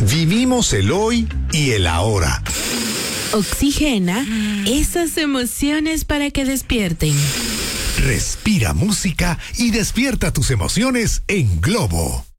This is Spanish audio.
Vivimos el hoy y el ahora. Oxigena esas emociones para que despierten. Respira música y despierta tus emociones en Globo.